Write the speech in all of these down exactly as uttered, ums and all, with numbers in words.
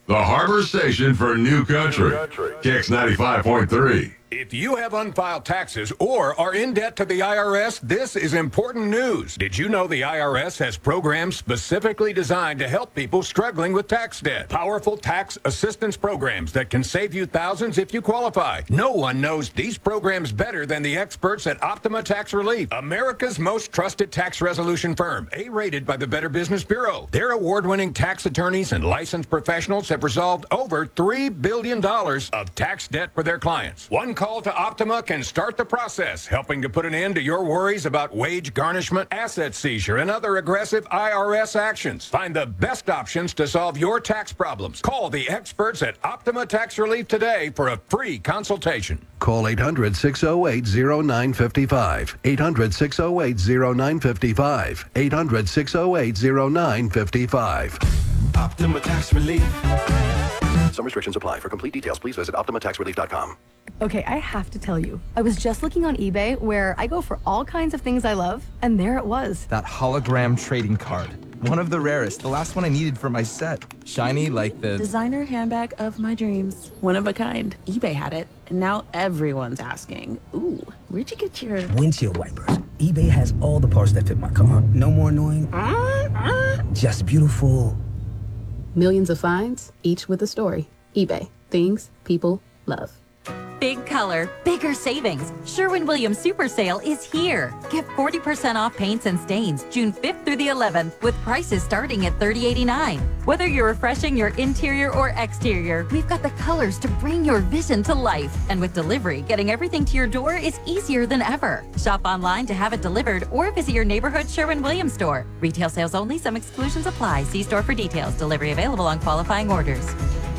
The Harbor Station for New Country. Kicks ninety-five point three. If you have unfiled taxes or are in debt to the I R S, this is important news. Did you know the I R S has programs specifically designed to help people struggling with tax debt? Powerful tax assistance programs that can save you thousands if you qualify. No one knows these programs better than the experts at Optima Tax Relief, America's most trusted tax resolution firm, A-rated by the Better Business Bureau. Their award-winning tax attorneys and licensed professionals have resolved over three billion dollars of tax debt for their clients. One call to Optima can start the process, helping to put an end to your worries about wage garnishment, asset seizure, and other aggressive I R S actions. Find the best options to solve your tax problems. Call the experts at Optima Tax Relief today for a free consultation. Call eight hundred, six oh eight, oh nine five five. eight hundred, six oh eight, oh nine five five. eight hundred, six oh eight, oh nine five five. Optima Tax Relief. Some restrictions apply. For complete details, please visit optima tax relief dot com. Okay, I have to tell you, I was just looking on eBay where I go for all kinds of things I love, and there it was. That hologram trading card. One of the rarest. The last one I needed for my set. Shiny like the... designer handbag of my dreams. One of a kind. eBay had it, and now everyone's asking, ooh, where'd you get your... windshield wipers. eBay has all the parts that fit my car. No more annoying. Uh, uh. Just beautiful. Millions of finds, each with a story. eBay. Things people love. Big color, bigger savings. Sherwin-Williams Super Sale is here. Get forty percent off paints and stains June fifth through the eleventh with prices starting at thirty eighty-nine. Whether you're refreshing your interior or exterior, we've got the colors to bring your vision to life. And with delivery, getting everything to your door is easier than ever. Shop online to have it delivered or visit your neighborhood Sherwin-Williams store. Retail sales only. Some exclusions apply. See store for details. Delivery available on qualifying orders.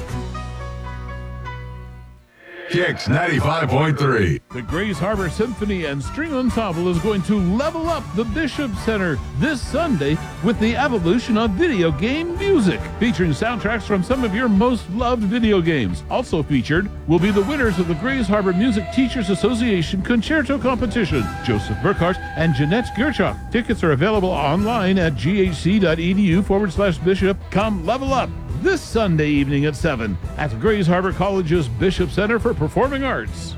Kicks ninety-five point three. The Grays Harbor Symphony and String Ensemble is going to level up the Bishop Center this Sunday with the evolution of video game music, featuring soundtracks from some of your most loved video games. Also featured will be the winners of the Grays Harbor Music Teachers Association Concerto Competition, Joseph Burkhart and Jeanette Gerchuk. Tickets are available online at ghc.edu forward slash bishop. Come level up this Sunday evening at seven at Grays Harbor College's Bishop Center for Performing Arts.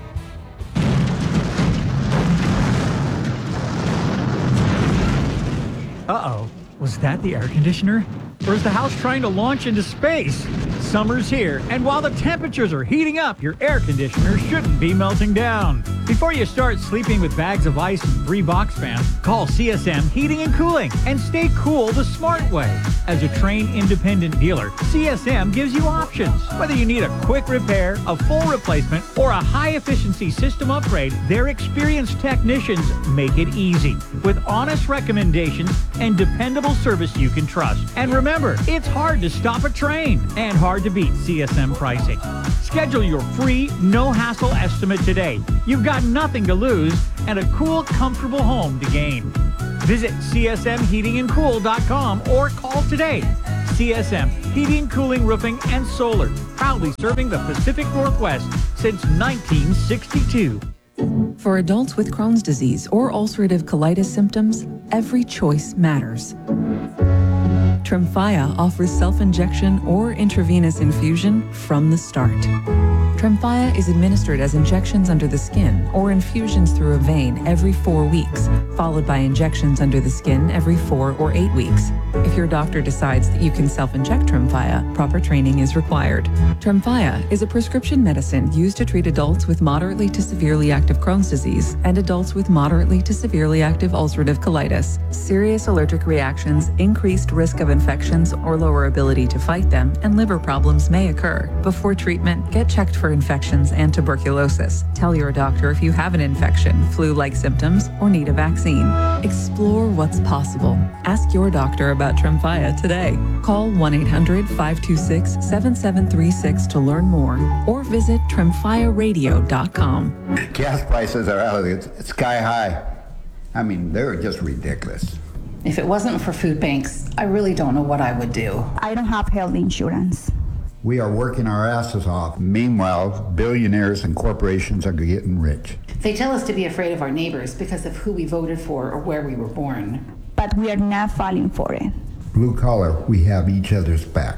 Uh-oh, was that the air conditioner? Or is the house trying to launch into space? Summer's here, and while the temperatures are heating up, your air conditioner shouldn't be melting down. Before you start sleeping with bags of ice and three box fans, call C S M Heating and Cooling and stay cool the smart way. As a trained independent dealer, C S M gives you options. Whether you need a quick repair, a full replacement, or a high-efficiency system upgrade, their experienced technicians make it easy with honest recommendations and dependable service you can trust. And remember, it's hard to stop a train and hard to beat C S M pricing. Schedule your free, no-hassle estimate today. You've got nothing to lose and a cool, comfortable home to gain. Visit C S M heating and cool dot com or call today. C S M Heating, Cooling, Roofing, and Solar, proudly serving the Pacific Northwest since nineteen sixty-two. For adults with Crohn's disease or ulcerative colitis symptoms, every choice matters. Tremfya offers self-injection or intravenous infusion from the start. Tremfya is administered as injections under the skin or infusions through a vein every four weeks, followed by injections under the skin every four or eight weeks. If your doctor decides that you can self-inject Tremfya, proper training is required. Tremfya is a prescription medicine used to treat adults with moderately to severely active Crohn's disease and adults with moderately to severely active ulcerative colitis. Serious allergic reactions, increased risk of infections or lower ability to fight them, and liver problems may occur. Before treatment, get checked for infections and tuberculosis. Tell your doctor if you have an infection, flu-like symptoms, or need a vaccine. Explore what's possible. Ask your doctor about Tremfya today. Call one eight hundred, five two six, seven seven three six to learn more or visit tremfya radio dot com. Gas prices are out of the sky high. I mean, they're just ridiculous. If it wasn't for food banks, I really don't know what I would do. I don't have health insurance. We are working our asses off. Meanwhile, billionaires and corporations are getting rich. They tell us to be afraid of our neighbors because of who we voted for or where we were born. But we are not falling for it. Blue collar, we have each other's backs.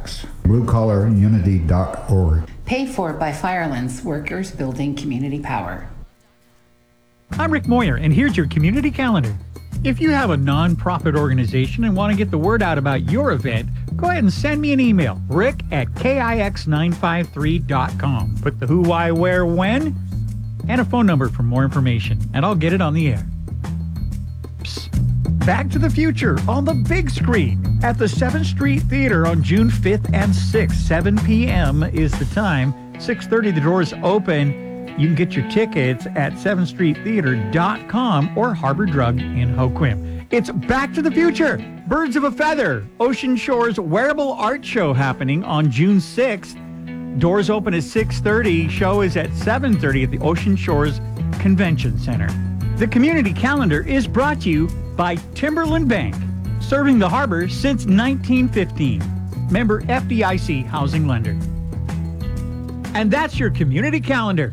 blue collar unity dot org. Paid for by Firelands, workers building community power. I'm Rick Moyer, and here's your community calendar. If you have a nonprofit organization and want to get the word out about your event, go ahead and send me an email, rick at k i x nine five three dot com. Put the who, why, where, when, and a phone number for more information, and I'll get it on the air. Psst. Back to the Future on the big screen at the seventh Street Theater on June fifth and sixth. seven p.m. is the time. six thirty, the doors open. You can get your tickets at seventh street theater dot com or Harbor Drug in Hoquiam. It's Back to the Future, Birds of a Feather, Ocean Shores Wearable Art Show happening on June sixth. Doors open at six thirty. Show is at seven thirty at the Ocean Shores Convention Center. The community calendar is brought to you by Timberland Bank, serving the harbor since nineteen fifteen. Member F D I C housing lender. And that's your community calendar.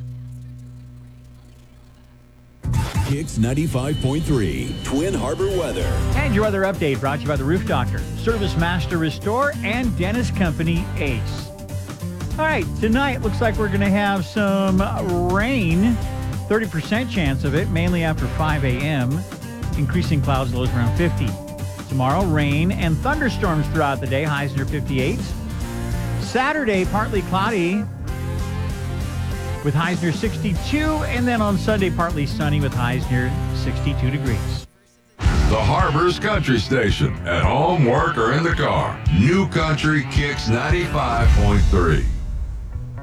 Kicks ninety-five point three, Twin Harbor weather. And your weather update brought to you by the Roof Doctor, Service Master Restore, and Dentist Company Ace. All right, tonight looks like we're going to have some rain, thirty percent chance of it, mainly after five a.m., increasing clouds lows around fifty. Tomorrow, rain and thunderstorms throughout the day, highs near fifty-eight. Saturday, partly cloudy with highs near sixty-two, and then on Sunday, partly sunny with highs near sixty-two degrees. The Harbor's Country Station. At home, work, or in the car. New Country Kicks ninety-five point three.